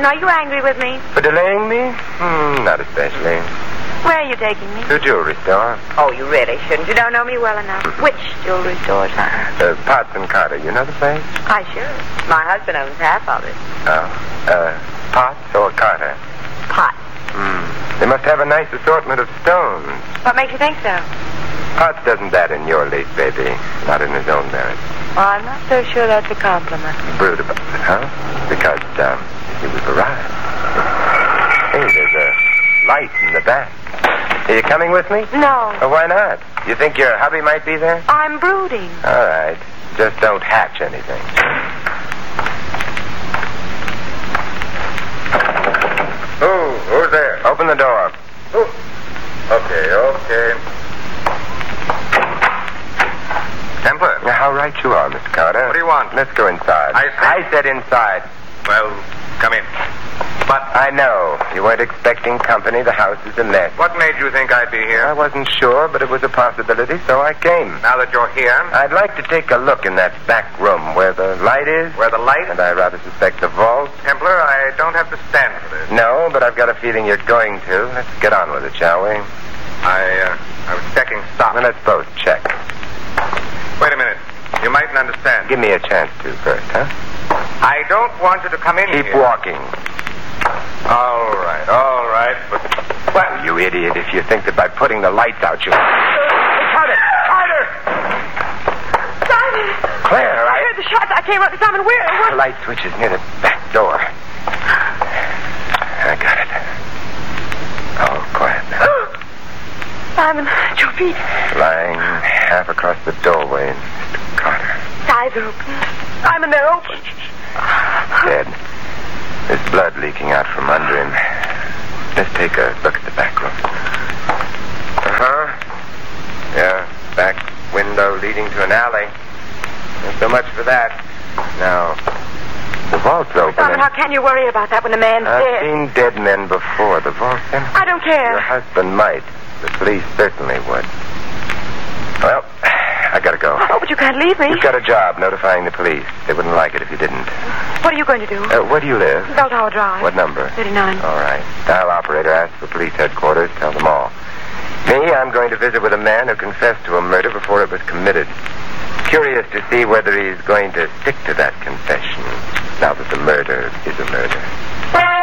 are you angry with me? For delaying me? Not especially. Where are you taking me? To a jewelry store. Oh, you really shouldn't. You don't know me well enough. Which jewelry store, son? Potts and Carter. You know the place? I should. My husband owns half of it. Oh. Potts or Carter? Potts. They must have a nice assortment of stones. What makes you think so? Potts doesn't that in your league, baby. Not in his own merit. Well, I'm not so sure that's a compliment. Brood about it, huh? Because, we've arrived. Hey, there's a light in the back. Are you coming with me? No. Oh, why not? You think your hubby might be there? I'm brooding. All right. Just don't hatch anything. Who's there? Open the door. Okay. Templar. How right you are, Mr. Carter. What do you want? Let's go inside. I said inside. Well, come in. But I know. You weren't expecting company. The house is a mess. what made you think I'd be I here? wasn't sure, but it was a possibility, so I came. Now that you're here, I'd like to take a look in that back room where the light is. where the light... And I rather suspect the vault. Templar, I don't have to stand for this. No, but I've got a feeling you're going to. Let's get on with it, shall we? I was checking stock. Well, let's both check. Wait a minute. You mightn't understand. Give me a chance to first, huh? I don't want you to come in Keep here. walking. All right. But... Well, you idiot, if you think that by putting the lights out you... Carter! Simon! Claire, I heard the shots. I came up to Simon. Where? The light switch is near the back door. I got it. Oh, quiet now. Simon, at your feet. Lying half across the doorway, Mr. Carter. His eyes are open. Simon, they're open. Dead. There's blood leaking out from under him. Let's take a look at the back room. Yeah, back window leading to an alley. Not so much for that. Now, the vault's open. Simon, how can you worry about that when the man's I've dead? seen dead men before. The vault's empty. I don't care. Your husband might. The police certainly would. Well, I gotta go. Oh, but you can't leave me. You've got a job notifying the police. They wouldn't like it if you didn't. What are you going to do? Where do you live? Bell Tower Drive. What number? 39. All right. Dial operator, ask for police headquarters. Tell them all. Me, I'm going to visit with a man who confessed to a murder before it was committed. Curious to see whether he's going to stick to that confession now that the murder is a murder.